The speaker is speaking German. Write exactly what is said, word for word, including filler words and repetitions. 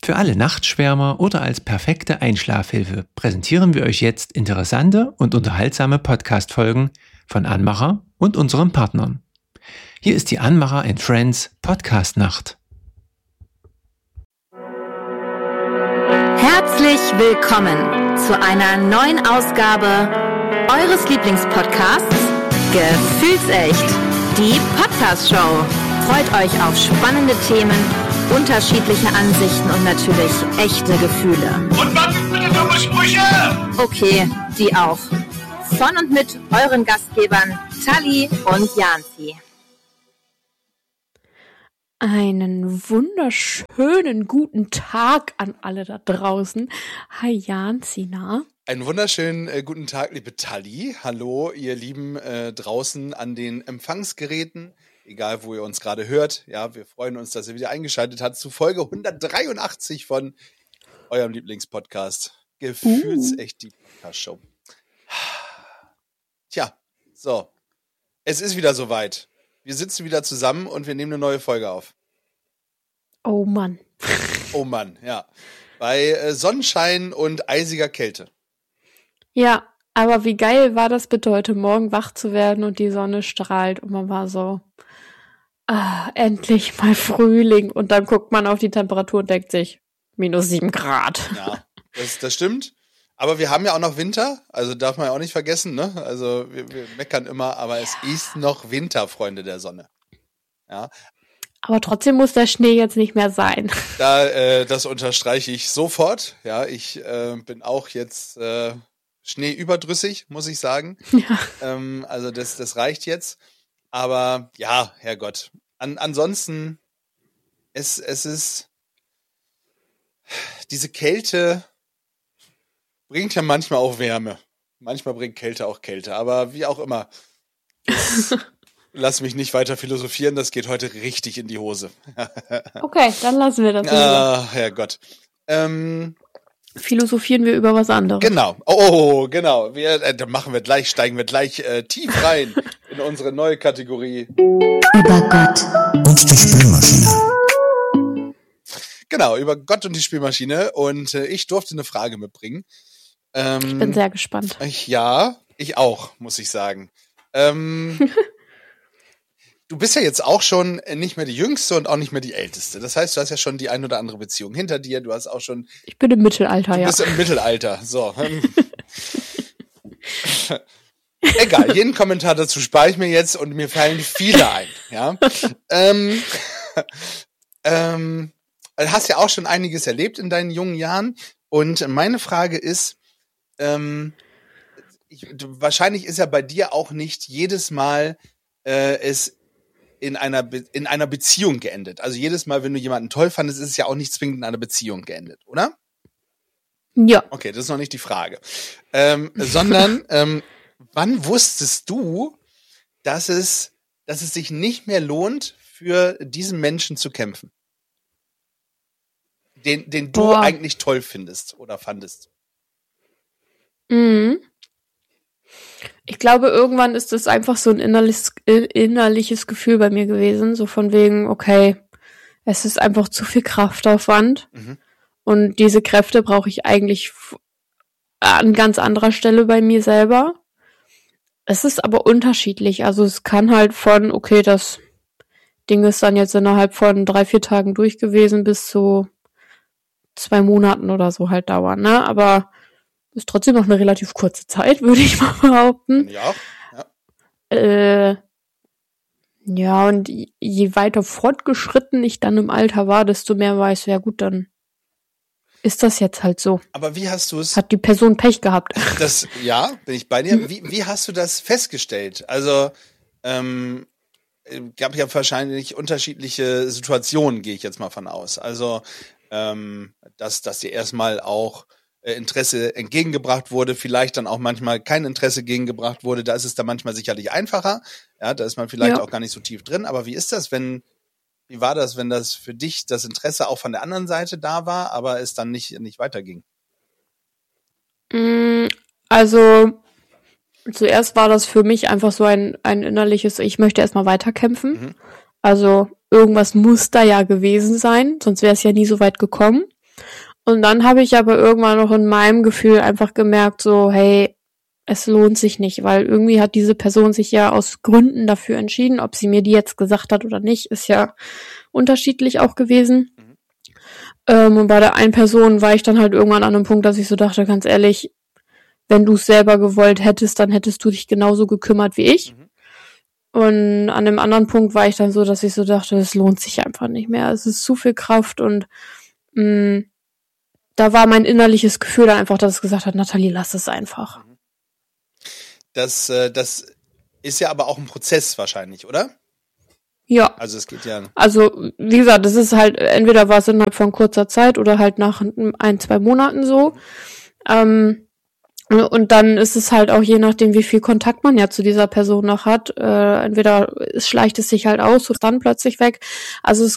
Für alle Nachtschwärmer oder als perfekte Einschlafhilfe präsentieren wir euch jetzt interessante und unterhaltsame Podcast-Folgen von Anmacher und unseren Partnern. Hier ist die Anmacher and Friends Podcast-Nacht. Herzlich willkommen zu einer neuen Ausgabe eures Lieblingspodcasts Gefühlsecht, die Podcast-Show. Freut euch auf spannende Themen, unterschiedliche Ansichten und natürlich echte Gefühle. Und was ist bitte dumme Sprüche? Okay, die auch. Von und mit euren Gastgebern Tali und Janzi. Einen wunderschönen guten Tag an alle da draußen. Hi Janzi, na? Einen wunderschönen äh, guten Tag, liebe Tali. Hallo, ihr Lieben äh, draußen an den Empfangsgeräten. Egal, wo ihr uns gerade hört. Ja, wir freuen uns, dass ihr wieder eingeschaltet habt zu Folge hundertdreiundachtzig von eurem Lieblingspodcast. Gefühlsecht, die Podcast-Show. Tja, so. Es ist wieder soweit. Wir sitzen wieder zusammen und wir nehmen eine neue Folge auf. Oh Mann. Oh Mann, ja. Bei äh, Sonnenschein und eisiger Kälte. Ja, aber wie geil war das bitte, heute Morgen wach zu werden und die Sonne strahlt und man war so, ah, endlich mal Frühling. Und dann guckt man auf die Temperatur und denkt sich, minus sieben Grad. Ja, das, das stimmt. Aber wir haben ja auch noch Winter, also darf man ja auch nicht vergessen, ne? Also wir, wir meckern immer, aber es ist noch Winter, Freunde der Sonne. Ja. Aber trotzdem muss der Schnee jetzt nicht mehr sein. Da, äh, das unterstreiche ich sofort. Ja, ich äh, bin auch jetzt äh, schneeüberdrüssig, muss ich sagen. Ja. Ähm, also das, das reicht jetzt. Aber ja, Herrgott. An, ansonsten, es, es ist diese Kälte bringt ja manchmal auch Wärme. Manchmal bringt Kälte auch Kälte. Aber wie auch immer. Lass mich nicht weiter philosophieren. Das geht heute richtig in die Hose. Okay, dann lassen wir das. Ah, Herrgott. Ähm, Philosophieren wir über was anderes. Genau. Oh, genau. Wir, äh, da machen wir gleich, steigen wir gleich äh, tief rein in unsere neue Kategorie. Über Gott und die Spielmaschine. Genau, über Gott und die Spielmaschine. Und äh, ich durfte eine Frage mitbringen. Ähm, Ich bin sehr gespannt. Ich, ja, ich auch, muss ich sagen. Ähm, du bist ja jetzt auch schon nicht mehr die Jüngste und auch nicht mehr die Älteste. Das heißt, du hast ja schon die ein oder andere Beziehung hinter dir. Du hast auch schon... Ich bin im Mittelalter, du ja. Du bist im Mittelalter, so. Egal, jeden Kommentar dazu spare ich mir jetzt und mir fallen viele ein. Ja. ähm, ähm, du hast ja auch schon einiges erlebt in deinen jungen Jahren. Und meine Frage ist, ähm, ich, wahrscheinlich ist ja bei dir auch nicht jedes Mal äh, es in einer Be- in einer Beziehung geendet. Also jedes Mal, wenn du jemanden toll fandest, ist es ja auch nicht zwingend in einer Beziehung geendet, oder? Ja. Okay, das ist noch nicht die Frage. Ähm, sondern, ähm, wann wusstest du, dass es, dass es sich nicht mehr lohnt, für diesen Menschen zu kämpfen? Den, den du Boah. eigentlich toll findest oder fandest? Mhm. Ich glaube, irgendwann ist das einfach so ein innerliches, innerliches Gefühl bei mir gewesen, so von wegen, okay, es ist einfach zu viel Kraftaufwand Mhm. und diese Kräfte brauche ich eigentlich f- an ganz anderer Stelle bei mir selber. Es ist aber unterschiedlich, also es kann halt von, okay, das Ding ist dann jetzt innerhalb von drei, vier Tagen durch gewesen, bis zu zwei Monaten oder so halt dauern, ne, aber ist trotzdem noch eine relativ kurze Zeit, würde ich mal behaupten. Ja, ja. Äh, ja, und je weiter fortgeschritten ich dann im Alter war, desto mehr weiß, ja gut, dann ist das jetzt halt so. Aber wie hast du es? Hat die Person Pech gehabt. Das, ja, bin ich bei dir. Wie, wie hast du das festgestellt? Also, ähm, gab ja wahrscheinlich unterschiedliche Situationen, gehe ich jetzt mal von aus. Also, ähm, dass, dass dir erstmal auch äh, Interesse entgegengebracht wurde, vielleicht dann auch manchmal kein Interesse entgegengebracht wurde. Da ist es dann manchmal sicherlich einfacher. Ja, da ist man vielleicht Ja. auch gar nicht so tief drin. Aber wie ist das, wenn, wie war das, wenn das für dich das Interesse auch von der anderen Seite da war, aber es dann nicht, nicht weiterging? Mm, Also, zuerst war das für mich einfach so ein, ein innerliches, ich möchte erstmal weiterkämpfen. Mhm. Also, irgendwas muss da ja gewesen sein, sonst wäre es ja nie so weit gekommen. Und dann habe ich aber irgendwann noch in meinem Gefühl einfach gemerkt, so, hey, es lohnt sich nicht, weil irgendwie hat diese Person sich ja aus Gründen dafür entschieden. Ob sie mir die jetzt gesagt hat oder nicht, ist ja unterschiedlich auch gewesen. Mhm. Ähm, und bei der einen Person war ich dann halt irgendwann an einem Punkt, dass ich so dachte, ganz ehrlich, wenn du es selber gewollt hättest, dann hättest du dich genauso gekümmert wie ich. Mhm. Und an dem anderen Punkt war ich dann so, dass ich so dachte, es lohnt sich einfach nicht mehr. Es ist zu viel Kraft und mh, da war mein innerliches Gefühl dann einfach, dass es gesagt hat, Nathalie, lass es einfach. Das, äh, das ist ja aber auch ein Prozess wahrscheinlich, oder? Ja. Also es geht ja. Also wie gesagt, das ist halt, entweder war es innerhalb von kurzer Zeit oder halt nach ein, zwei Monaten so. Mhm. Ähm, und dann ist es halt auch je nachdem, wie viel Kontakt man ja zu dieser Person noch hat. Äh, entweder es schleicht es sich halt aus oder dann plötzlich weg. Also es